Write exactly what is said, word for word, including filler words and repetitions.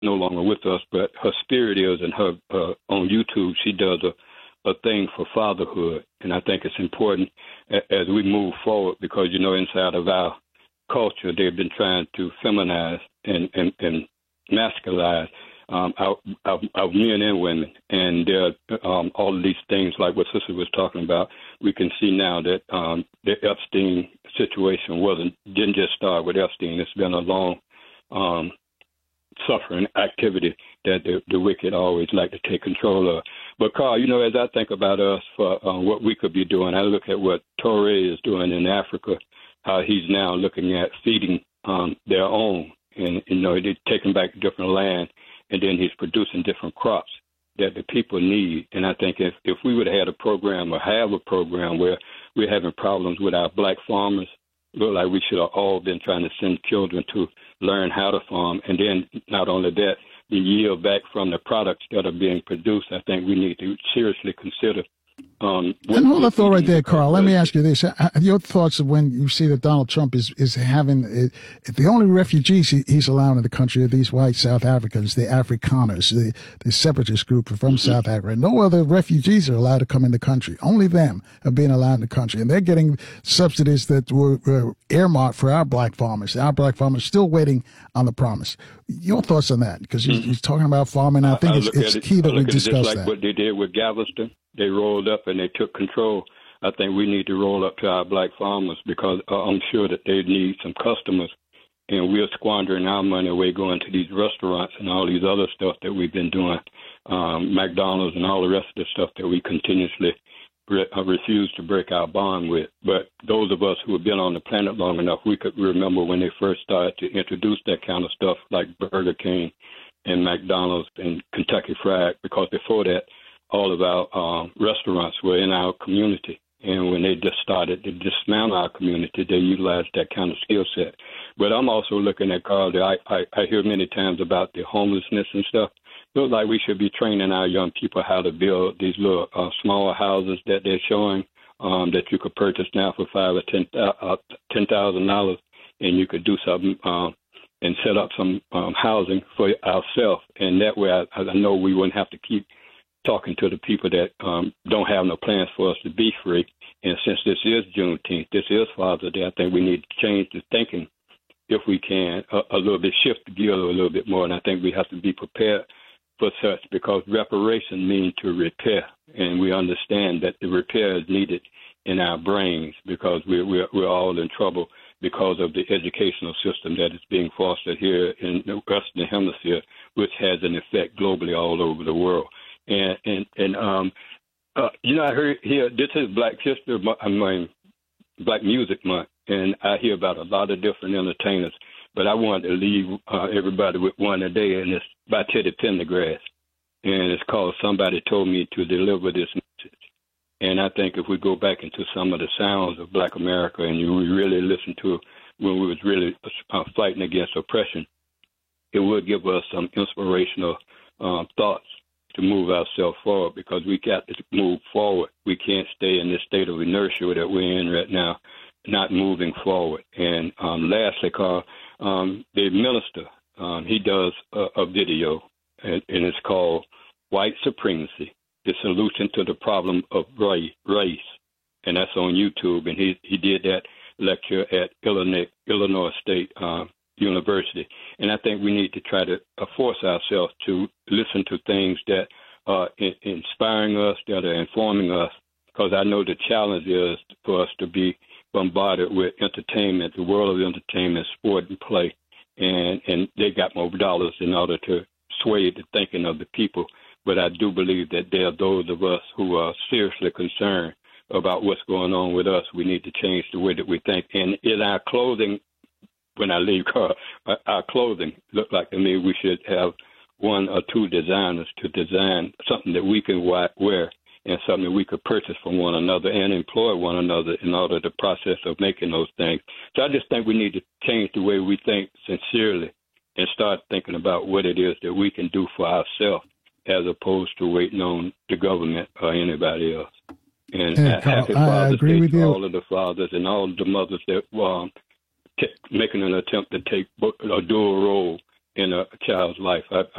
no longer with us, but her spirit is, and her uh, on YouTube, she does a, a thing for fatherhood. And I think it's important a, as we move forward because, you know, inside of our culture, they've been trying to feminize and, and, and masculize um, our, our, our men and women. And um, all of these things, like what Sister was talking about, we can see now that um, the Epstein situation wasn't didn't just start with Epstein. It's been a long um, suffering activity that the, the wicked always like to take control of. But, Carl, you know, as I think about us for uh, what we could be doing, I look at what Toure is doing in Africa, how he's now looking at feeding um, their own. And, you know, they're taking back different land, and then he's producing different crops that the people need. And I think if, if we would have had a program or have a program where we're having problems with our black farmers, look like we should have all been trying to send children to learn how to farm. And then not only that, the yield back from the products that are being produced, I think we need to seriously consider. Um, and hold that thought right there, Carl. Let me ask you this. Your thoughts of when you see that Donald Trump is, is having uh, the only refugees he, he's allowing in the country are these white South Africans, the Afrikaners, the, the separatist group from mm-hmm. South Africa. No other refugees are allowed to come in the country. Only them are being allowed in the country. And they're getting subsidies that were, were earmarked for our black farmers. Our black farmers still waiting on the promise. Your thoughts on that? Because he's, mm-hmm. he's talking about farming. I think I, I it's, it's it, key that we discuss just like that. What they did with Galveston. They rolled up and they took control. I think we need to roll up to our black farmers because uh, I'm sure that they need some customers. And we're squandering our money away going to these restaurants and all these other stuff that we've been doing, um, McDonald's and all the rest of the stuff that we continuously re- uh, refuse to break our bond with. But those of us who have been on the planet long enough, we could remember when they first started to introduce that kind of stuff like Burger King and McDonald's and Kentucky Fried, because before that, all of our um, restaurants were in our community. And when they just started to dismantle our community, they utilized that kind of skill set. But I'm also looking at, Carl, I, I, I hear many times about the homelessness and stuff. It looks like we should be training our young people how to build these little uh, small houses that they're showing um, that you could purchase now for five or ten uh, ten thousand dollars, and you could do something um, and set up some um, housing for ourselves. And that way, I, I know we wouldn't have to keep talking to the people that um, don't have no plans for us to be free. And since this is Juneteenth, this is Father's Day, I think we need to change the thinking, if we can, a, a little bit, shift the gear a little bit more. And I think we have to be prepared for such, because reparation means to repair. And we understand that the repair is needed in our brains because we're, we're, we're all in trouble because of the educational system that is being fostered here in the Western Hemisphere, which has an effect globally all over the world. And, and, and um, uh, you know, I heard here, this is Black History, I mean, Black Music Month, and I hear about a lot of different entertainers, but I wanted to leave uh, everybody with one today, and it's by Teddy Pendergrass, and it's called Somebody Told Me to Deliver This Message. And I think if we go back into some of the sounds of Black America and you really listen to when we was really uh, fighting against oppression, it would give us some inspirational uh, thoughts to move ourselves forward, because we got to move forward. We can't stay in this state of inertia that we're in right now, not moving forward. And um, lastly, Carl, um, the minister, um, he does a, a video, and, and it's called White Supremacy, the Solution to the Problem of Race. And that's on YouTube. And he, he did that lecture at Illinois, Illinois State uh, University. And I think we need to try to uh, force ourselves to listen to things that are in- inspiring us, that are informing us, because I know the challenge is for us to be bombarded with entertainment, the world of entertainment, sport and play, and, and they got more dollars in order to sway the thinking of the people. But I do believe that there are those of us who are seriously concerned about what's going on with us. We need to change the way that we think. And in our clothing, when I leave car, our clothing look like to me we should have one or two designers to design something that we can wear and something that we could purchase from one another and employ one another in order to process of making those things. So I just think we need to change the way we think sincerely and start thinking about what it is that we can do for ourselves as opposed to waiting on the government or anybody else. And yeah, happy I, Father's I agree Day with to you. all of the fathers and all of the mothers that um, t- making an attempt to take a dual role in a child's life. I,